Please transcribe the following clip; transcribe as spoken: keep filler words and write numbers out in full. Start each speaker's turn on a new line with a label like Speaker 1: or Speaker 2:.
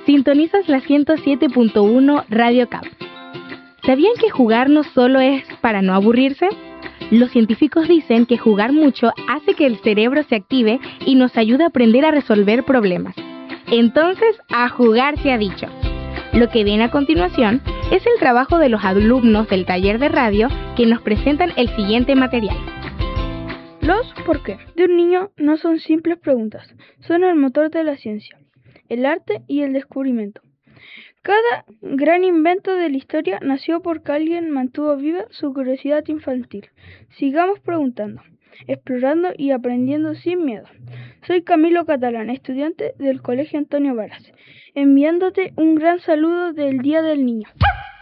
Speaker 1: Sintonizas la ciento siete punto uno Radio Cap. ¿Sabían que jugar no solo es para no aburrirse? Los científicos dicen que jugar mucho hace que el cerebro se active y nos ayuda a aprender a resolver problemas. Entonces, a jugar se ha dicho. Lo que viene a continuación es el trabajo de los alumnos del taller de radio que nos presentan el siguiente material.
Speaker 2: Los ¿por qué? De un niño no son simples preguntas, son el motor de la ciencia, el arte y el descubrimiento. Cada gran invento de la historia nació porque alguien mantuvo viva su curiosidad infantil. Sigamos preguntando, explorando y aprendiendo sin miedo. Soy Camilo Catalán, estudiante del Colegio Antonio Varas, enviándote un gran saludo del Día del Niño.